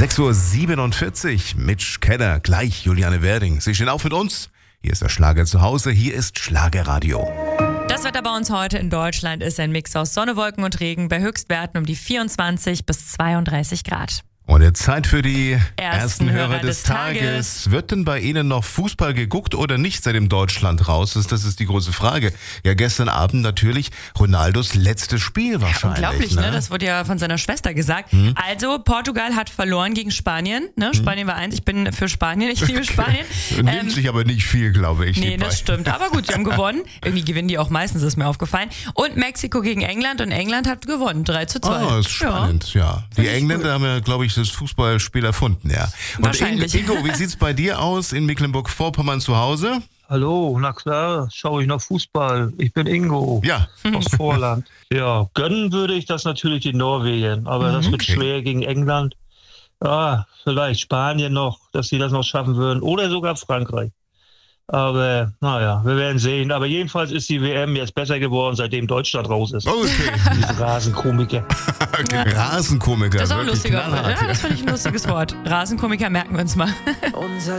6:47 Uhr, Mitch Keller, gleich Juliane Werding. Sie stehen auf mit uns. Hier ist der Schlager zu Hause, hier ist Schlagerradio. Das Wetter bei uns heute in Deutschland ist ein Mix aus Sonne, Wolken und Regen bei Höchstwerten um die 24 bis 32 Grad. Und jetzt Zeit für die ersten Hörer Hörer des des Tages. Wird denn bei Ihnen noch Fußball geguckt oder nicht seitdem Deutschland raus ist? Das ist die große Frage. Ja, gestern Abend natürlich Ronaldos letztes Spiel wahrscheinlich. Unglaublich, ne? Das wurde ja von seiner Schwester gesagt. Also, Portugal hat verloren gegen Spanien. Ne? Spanien war 1. Ich bin für Spanien. Ich liebe Spanien. Nimmt sich aber nicht viel, glaube ich. Nee, das stimmt. Aber gut, sie haben gewonnen. Irgendwie gewinnen die auch meistens, ist mir aufgefallen. Und Mexiko gegen England. Und England hat gewonnen. 3:2. Ah, ist spannend, ja. Die Engländer haben ja, glaube ich, das Fußballspiel erfunden, ja. Und Wahrscheinlich. Ingo, wie sieht's bei dir aus in Mecklenburg-Vorpommern zu Hause? Hallo, na klar, schaue ich noch Fußball. Ich bin Ingo Ja. aus Vorland. Ja, gönnen würde ich das natürlich in Norwegen, aber das wird Okay. schwer gegen England. Ja, vielleicht Spanien noch, dass sie das noch schaffen würden oder sogar Frankreich. Aber naja, wir werden sehen. Aber jedenfalls ist die WM jetzt besser geworden, seitdem Deutschland raus ist. Okay. Diese Rasenkomiker. Rasenkomiker. Das ist auch ein wirklich lustiger. knallhart, Ja, das finde ich ein lustiges Wort. Rasenkomiker merken wir uns mal. Unser